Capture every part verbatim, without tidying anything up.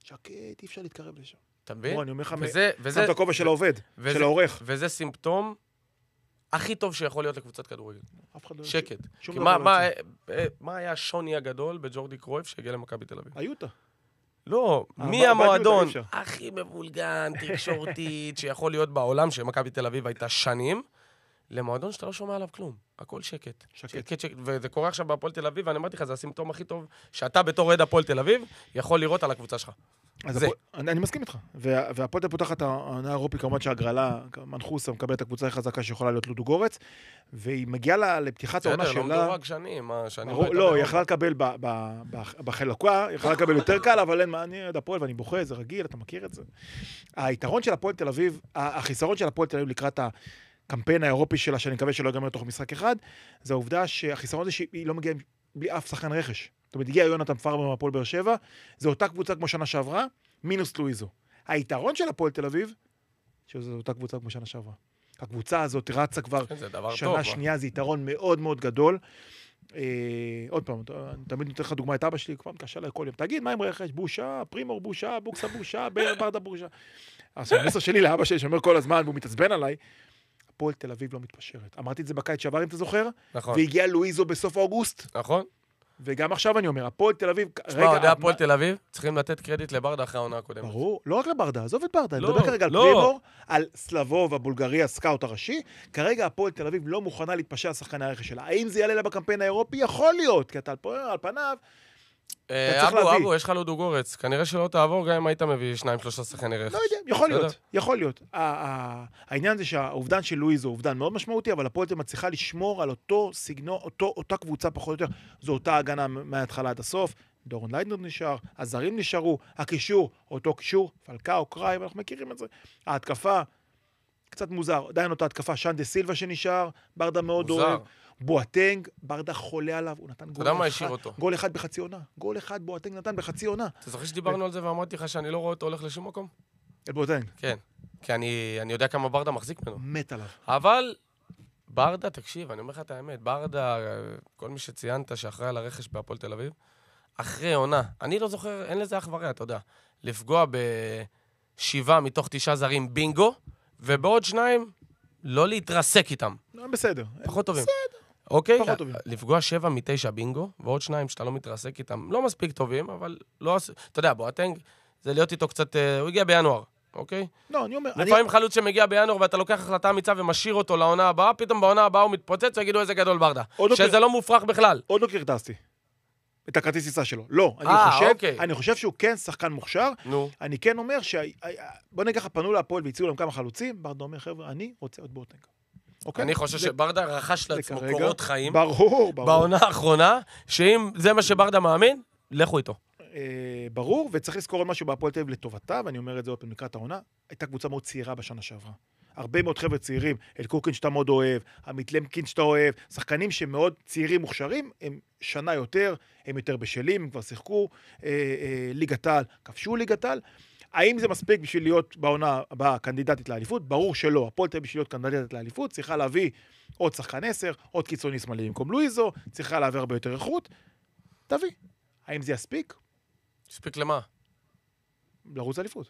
שקט, אי אפשר להתקרב לשם. אתה מבין? אני אומר לך, וזה, שם וזה, את הכובע של העובד, וזה, של העורך. וזה סימפטום הכי טוב שיכול להיות לקבוצת כדורגל. אף אחד לא שקט. שום כי דבר מה, לא מה, יוצא. מה היה השוני הגדול בג'ורדי קרויף שהגיע למכבי תל אביב? היוטה. לא, אה, מי בא- המועדון בא- בא- הכי מבולגן, תקשורתית, שיכול להיות בעולם, שמכבי תל אביב הייתה שנים, למועדון שאתה לא שומע עליו כלום. הכל שקט. שקט. שקט, שקט. וזה קורה עכשיו בהפועל תל אביב, ואני אמרתי לך, זה הסימפטום הכי טוב שאתה בתור עד הפועל תל אביב יכול לראות על הקבוצה שלך. אז זה. הפועל- אני אני מסכים איתך. וה- והפועל תל אביב פותחת העונה האירופית, כמובן שהגרלה, מנחוסה מקבלת את הקבוצה הכי חזקה שיכולה להיות לודו גורץ, והיא מגיעה לה- לפתיחת העונה בסדר, שלה... לא מדורג שנים, מה, שנים ברור, הייתה לא, היא באירופה. יכלה לקבל ב- ב- ב- בחלוקה, היא יכלה לקבל יותר קל, אבל אין מה, אני עד הפועל ואני בוכה, זה רגיל, אתה מכיר את זה. היתרון של הפועל תל אביב, החיסרון של הפועל תל אביב לקראת הקמפיין האירופי שלה, שאני מקווה שלא ייגמר תוך משחק אחד, זה העובדה שהחיסרון זה שהיא לא מגיעה בלי אף שחקן רכש. זאת אומרת, הגיע יונתן פרבר מהפועל באר שבע, זו אותה קבוצה כמו שנה שעברה, מינוס לואיזו. היתרון של הפועל תל אביב, שזו אותה קבוצה כמו שנה שעברה. הקבוצה הזאת רצה כבר זה דבר שנה טוב, שנייה, זה יתרון מאוד מאוד גדול. אה, עוד פעם, אני תמיד נותן לך דוגמה את אבא שלי, כבר מתקשר לה כל יום, תגיד, מה עם רכש? בושה, פרימור בושה, בוקסה בושה, ברדה בושה. אז המסר שלי לאבא שלי, שאומר כל הזמן, והוא מתעצבן עליי, הפועל תל אביב לא מתפשרת. אמרתי את זה בקיץ שעבר, אם אתה זוכר, נכון. והגיע לואיזו בסוף אוגוסט, נכון? וגם עכשיו אני אומר, הפועל תל אביב, תשמע, אוהדי הפועל תל אביב צריכים לתת קרדיט לברדה אחרי העונה הקודמת. ברור, לא רק לברדה, עזוב את ברדה, אני לא, מדבר כרגע על לא. פרימור, על סלבוב, הבולגרי, הסקאוט הראשי, כרגע הפועל תל אביב לא מוכנה להתפשר על שחקני הרכש שלה. האם זה יעלה לה בקמפיין האירופי? יכול להיות, כי אתה על פניו, אתה צריך אבו, להביא. אבו, יש לך לודו גורץ. כנראה שלא תעבור גם אם היית מביא שניים, שלושה שחקני רכש. לא יודע, יכול בסדר? להיות, יכול להיות. ה- ה- העניין זה שהאובדן של לואיז הוא אובדן מאוד משמעותי, אבל הפועל תל אביב מצליחה לשמור על אותו סגנון, אותו, אותה קבוצה פחות או יותר, זו אותה הגנה מההתחלה עד הסוף, דורון ליידנר נשאר, הזרים נשארו, הקישור, אותו קישור, פלקאו, קרייב, אנחנו מכירים את זה. ההתקפה, קצת מוזר, עדיין אותה התקפה, שן דה סילבה שנשאר, ברדה מאוד מוזר. אוהב, בואטנג, ברדה חולה עליו, הוא נתן אתה גול יודע מה אחד, השאיר אותו? גול אחד בחצי עונה, גול אחד בואטנג נתן בחצי עונה. אתה זוכר שדיברנו על זה ואמרתי לך שאני לא רואה אותו הולך לשום מקום? אל בואטנג, כן. כי אני, אני יודע כמה ברדה מחזיק ממנו. מת עליו. אבל ברדה, תקשיב, אני אומר לך את האמת, ברדה, כל מי שציינת שאחראי על הרכש בהפועל תל אביב, אחרי עונה, אני לא זוכר, אין לזה אח ורע, אתה יודע, לפגוע בשבעה מתוך תשעה זרים בינגו, ובעוד שניים, לא להתרסק איתם. לא, בסדר. פחות טובים. בסדר. אוקיי? פחות טובים. לפגוע שבע מתשע בינגו, ועוד שניים שאתה לא מתרסק איתם, לא מספיק טובים, אבל לא... אתה יודע, בואטנג, זה להיות איתו קצת... הוא הגיע בינואר, אוקיי? לא, אני אומר... אני- לפעמים חלוץ שמגיע בינואר ואתה לוקח החלטה אמיצה ומשאיר אותו לעונה הבאה, פתאום בעונה הבאה הוא מתפוצץ ויגידו איזה גדול ברדה. עוד לא שזה קר- לא מופרך בכלל. עוד לא קרטסתי את הכרטיס טיסה שלו. לא, אני אה, חושב, אוקיי. אני חושב שהוא כן שחקן מוכשר. נו. אני כן אומר ש... בוא נגיד לך, פנו להפועל והציעו להם כמה חלוצים, ברדה אומר, חבר'ה, אני רוצה עוד בואטנג. אוקיי? אני חושב זה- שברדה רכש זה לעצמו כרגע- קורות חיים ברור, ברור. בעונה האחרונה, שאם זה מה שברדה מאמין, לכו איתו. אה, ברור, וצריך לזכור עוד משהו בהפועל תל אביב לטובתה, ואני אומר את זה עוד פעם לקראת העונה, הייתה קבוצה מאוד צעירה בשנה שעברה. הרבה מאוד חבר'ה צעירים, אל קורקין שאתה מאוד אוהב, עמית למקין שאתה אוהב, שחקנים שמאוד צעירים מוכשרים, הם שנה יותר, הם יותר בשלים, הם כבר שיחקו אה, אה, ליגת העל, כבשו ליגת העל. האם זה מספיק בשביל להיות בעונה הבאה קנדידטית לאליפות? ברור שלא. הפועל תל אביב בשביל להיות קנדידטית לאליפות, צריכה להביא עוד שחקן עשר, עוד קיצוני שמאלי במקום לואיזו, צריכה להביא הרבה יותר איכות. תביא. האם זה יספיק? הספיק למה? לרוץ לאליפות.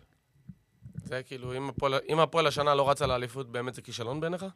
זה כאילו, אם הפועל- אם הפועל השנה לא רצה לאליפות, באמת זה כישלון בעיניך?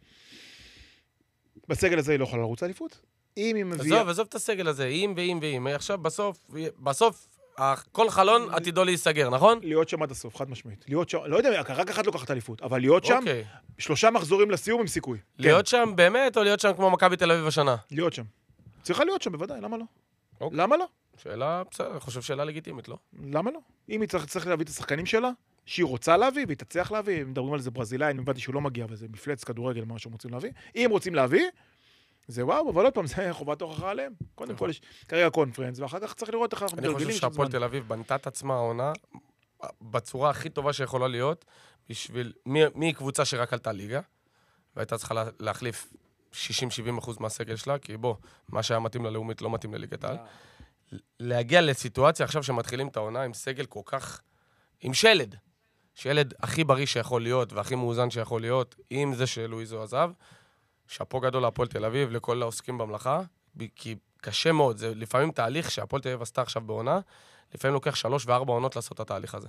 בסגל הזה היא לא יכולה לרוץ לאליפות. אם היא מביאה... עזוב, עזוב את הסגל הזה, אם ואם ואם. עכשיו, בסוף, בסוף, ה- כל חלון עתידו להיסגר, נכון? להיות שם עד הסוף, חד משמעית. להיות שם, לא יודע, רק אחת לוקחת אליפות, אבל להיות שם, אוקיי. שלושה מחזורים לסיום עם סיכוי. להיות שם באמת, או להיות שם כמו מכבי תל אביב השנה? כן, להיות שם. צריכה להיות שם, בוודאי, למה לא? אוקיי. למה לא? שאלה, בסדר, אני חושב שאלה לגיטימית, לא? למה לא? אם היא צריך, צריך להביא את השחקנים שלה, שהיא רוצה להביא, והיא תצליח להביא, הם מדברים על זה ברזילאי, אני הבנתי שהוא לא מגיע, וזה מפלץ כדורגל, מה שהם רוצים להביא. אם רוצים להביא, זה וואו, אבל עוד פעם, זה חובת הוכחה עליהם. קודם כל יש כרגע קונפרנס, ואחר כך צריך לראות איך אנחנו אני חושב מתגלגלים שהפועל של זמן. תל אביב בנתה את עצמה העונה בצורה הכי טובה שיכולה להיות, בשביל, מי- מי קבוצה שרק עלתה ליגה, והייתה צריכה לה- להחליף שישים שבעים אחוז מהסגל שלה, כי בוא, מה שהיה מתאים ללאומית לא מתאים לליגת העל. להגיע לסיטואציה עכשיו שמתחילים את העונה עם סגל כל כך, עם שלד, שלד הכי בריא שיכול להיות והכי מאוזן שיכול להיות, עם זה שלואיזו עזב, שאפו גדול להפועל תל אביב, לכל העוסקים במלאכה, ב- כי קשה מאוד, זה לפעמים תהליך שהפועל תל אביב עשתה עכשיו בעונה, לפעמים לוקח שלוש וארבע עונות לעשות את התהליך הזה.